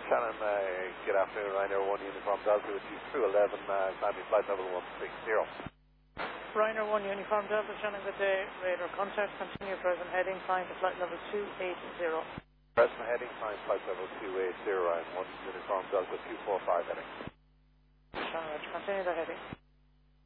Shannon, good afternoon, Ryanair 1 Uniform Delta with you 211, landing flight level 160. Ryanair 1 Uniform Delta, Shannon, good day. Radar contact, continue present heading, flying to flight level 280. Present heading, flying flight level 280, Ryanair 1 Uniform Delta 245 heading. Shannon, continue the heading.